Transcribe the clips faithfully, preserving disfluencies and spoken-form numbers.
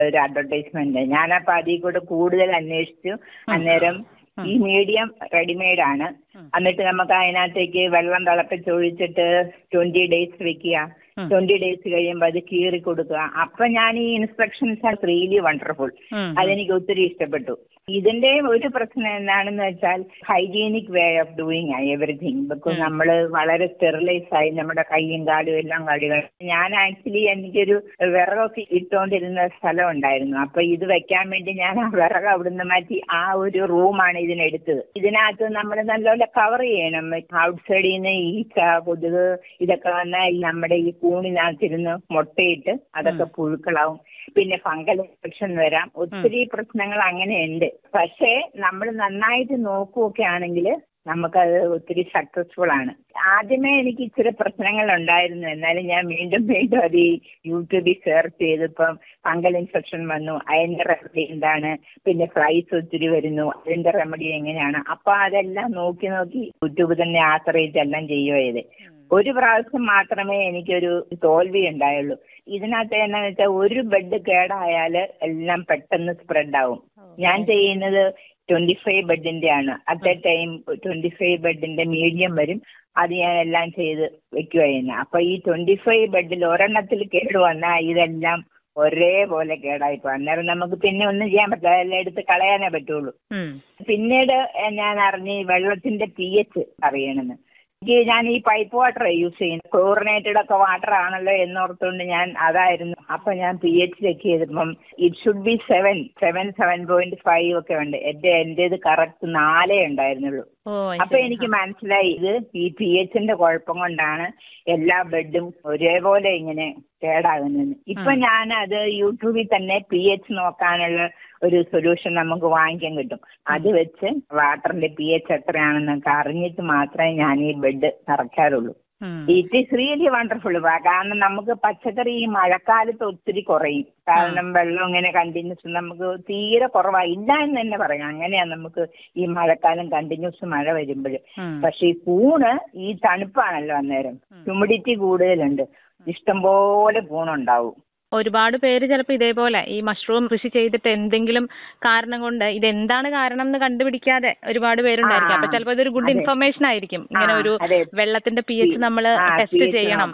ഒരു അഡ്വർടൈസ്മെന്റ്. ഞാനപ്പോ അതിൽ കൂടെ കൂടുതൽ അന്വേഷിച്ചു. അന്നേരം ഈ മീഡിയം റെഡിമെയ്ഡ് ആണ്. എന്നിട്ട് നമുക്ക് അതിനകത്തേക്ക് വെള്ളം തിളപ്പിച്ച് ഒഴിച്ചിട്ട് ട്വന്റി ഡേയ്സ് വെക്കുക. ട്വന്റി ഡേയ്സ് കഴിയുമ്പോൾ അത് കീറി കൊടുക്കുക. അപ്പൊ ഞാൻ ഈ ഇൻസ്ട്രക്ഷൻസ് ആർ റിയലി വണ്ടർഫുൾ. അതെനിക്ക് ഒത്തിരി ഇഷ്ടപ്പെട്ടു. ഇതിന്റെ ഒരു പ്രശ്നം എന്താണെന്ന് വെച്ചാൽ hygienic way of doing everything. Because നമ്മള് വളരെ സ്റ്റെറിലൈസ് ആയി നമ്മുടെ കൈയും കാലും എല്ലാം കഴുകണം. ഞാൻ ആക്ച്വലി എനിക്കൊരു വിറകൊക്കെ ഇട്ടുകൊണ്ടിരുന്ന സ്ഥലം ഉണ്ടായിരുന്നു. അപ്പൊ ഇത് വെക്കാൻ വേണ്ടി ഞാൻ ആ വിറക് അവിടുന്ന് മാറ്റി ആ ഒരു റൂമാണ് ഇതിനെടുത്തത്. ഇതിനകത്ത് നമ്മൾ നല്ലപോലെ കവർ ചെയ്യണം. ഔട്ട് സൈഡിൽ നിന്ന് ഈച്ച, കൊതുക് ഇതൊക്കെ വന്നാൽ നമ്മുടെ ഈ കൂണിനകത്തിരുന്ന് മുട്ടയിട്ട് അതൊക്കെ പുഴുക്കളാവും. പിന്നെ ഫംഗൽ ഇൻഫെക്ഷൻ വരാം. ഒത്തിരി പ്രശ്നങ്ങൾ അങ്ങനെയുണ്ട്. പക്ഷേ നമ്മൾ നന്നായിട്ട് നോക്കുകയൊക്കെ ആണെങ്കിൽ നമുക്കത് ഒത്തിരി സക്സസ്ഫുൾ ആണ്. ആദ്യമേ എനിക്ക് ഇച്ചിരി പ്രശ്നങ്ങൾ ഉണ്ടായിരുന്നു. എന്നാലും ഞാൻ വീണ്ടും വീണ്ടും അത് ഈ യൂട്യൂബിൽ സെർച്ച് ചെയ്തപ്പം ഫംഗൽ ഇൻഫെക്ഷൻ വന്നു, അതിന്റെ റെമഡി എന്താണ്, പിന്നെ ഫ്ലൈസ് ഒത്തിരി വരുന്നു, അതിന്റെ റെമഡി എങ്ങനെയാണ്. അപ്പൊ അതെല്ലാം നോക്കി നോക്കി യൂട്യൂബ് തന്നെ ആശ്രയിച്ചെല്ലാം ചെയ്യുകയത്. ഒരു പ്രാവശ്യം മാത്രമേ എനിക്കൊരു തോൽവി ഉണ്ടായുള്ളൂ. ഇതിനകത്ത് എന്നാന്ന് വെച്ചാൽ ഒരു ബെഡ് കേടായാൽ എല്ലാം പെട്ടെന്ന് സ്പ്രെഡ് ആവും. ഞാൻ ചെയ്യുന്നത് ട്വന്റി ഫൈവ് ബെഡിന്റെ ആണ്. At A time twenty five ബെഡിന്റെ medium വരും. അത് ഞാൻ എല്ലാം ചെയ്ത് വെക്കുകയായിരുന്നു. അപ്പൊ ഈ ട്വന്റി ഫൈവ് ബെഡിൽ ഒരെണ്ണത്തിൽ കേട് വന്നാൽ ഇതെല്ലാം ഒരേപോലെ കേടായിപ്പോ. അന്നേരം നമുക്ക് പിന്നെ ഒന്നും ചെയ്യാൻ പറ്റില്ല, അതെല്ലാം എടുത്ത് കളയാനേ പറ്റുള്ളൂ. പിന്നീട് ഞാൻ അറിഞ്ഞ് വെള്ളത്തിന്റെ പി എച്ച് അറിയണമെന്ന്. ഞാൻ ഈ പൈപ്പ് വാട്ടർ യൂസ് ചെയ്യുന്നത്. ക്ലോറിനേറ്റഡ് ഒക്കെ വാട്ടർ ആണല്ലോ എന്നോർത്തുകൊണ്ട് ഞാൻ അതായിരുന്നു. അപ്പൊ ഞാൻ പി എച്ച് ചെക്ക് ചെയ്തപ്പം it should be seven seven seven point five ഒക്കെ ഉണ്ട്. എന്റെ എന്റേത് കറക്റ്റ് നാലേ ഉണ്ടായിരുന്നുള്ളൂ. അപ്പൊ എനിക്ക് മനസ്സിലായി ഇത് ഈ പി എച്ചിന്റെ കുഴപ്പം കൊണ്ടാണ് എല്ലാ ബെഡും ഒരേപോലെ ഇങ്ങനെ കേടാകുന്നത്. ഇപ്പൊ ഞാൻ അത് യൂട്യൂബിൽ തന്നെ പി എച്ച് നോക്കാനുള്ള ഒരു സൊല്യൂഷൻ നമുക്ക് വാങ്ങിക്കാൻ കിട്ടും. അത് വെച്ച് വാട്ടറിന്റെ പി എച്ച് എത്രയാണെന്നൊക്കെ അറിഞ്ഞിട്ട് മാത്രമേ ഞാൻ ഈ bed നിറയ്ക്കാറുള്ളൂ. It is really wonderful. കാരണം നമുക്ക് പച്ചക്കറി ഈ മഴക്കാലത്ത് ഒത്തിരി കുറയും. കാരണം വെള്ളം ഇങ്ങനെ കണ്ടിന്യൂസ് നമുക്ക് തീരെ കുറവായി ഇല്ല എന്ന് തന്നെ പറയാം. അങ്ങനെയാ നമുക്ക് ഈ മഴക്കാലം കണ്ടിന്യൂസ് മഴ വരുമ്പോൾ. പക്ഷെ ഈ കൂണ് ഈ തണുപ്പാണല്ലോ, അന്നേരം ഹ്യൂമിഡിറ്റി കൂടുതലുണ്ട്, ഇഷ്ടംപോലെ കൂണുണ്ടാവും. ഒരുപാട് പേര് ചിലപ്പോൾ ഇതേപോലെ ഈ മഷ്റൂം കൃഷി ചെയ്തിട്ട് എന്തെങ്കിലും കാരണം കൊണ്ട് ഇതെന്താണ് കാരണം എന്ന് കണ്ടുപിടിക്കാതെ ഒരുപാട് പേരുണ്ടായിരിക്കും. അപ്പൊ ചിലപ്പോൾ ഇതൊരു ഗുഡ് ഇൻഫർമേഷൻ ആയിരിക്കും. ഇങ്ങനെ ഒരു വെള്ളത്തിന്റെ പി എച്ച് നമ്മൾ ടെസ്റ്റ് ചെയ്യണം.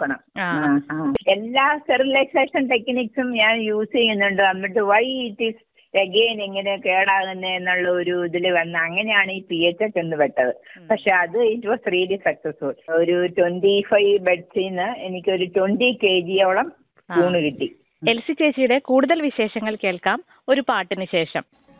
എല്ലാ സ്റ്റെറിലൈസേഷൻ ടെക്നിക്സും ഞാൻ യൂസ് ചെയ്യുന്നുണ്ട്. എന്നിട്ട് വൈ ഇറ്റ് ഈസ് അഗെയിൻ എങ്ങനെ കേടാകുന്നത് എന്നുള്ള ഒരു ഇതിൽ വന്ന് അങ്ങനെയാണ് ഈ പി എച്ച് ഒക്കെ ഒന്ന് വെട്ടത്. പക്ഷെ അത് ഇറ്റ് വാസ് റിയലി സക്സസ്ഫുൾ. ഒരു ട്വന്റി ഫൈവ് ബെഡ്സിന്ന് എനിക്കൊരു ട്വന്റി കെ ജിയോളം കൂണ് കിട്ടി. എൽസി ചേച്ചിയുടെ കൂടുതൽ വിശേഷങ്ങൾ കേൾക്കാം ഒരു പാട്ടിന് ശേഷം.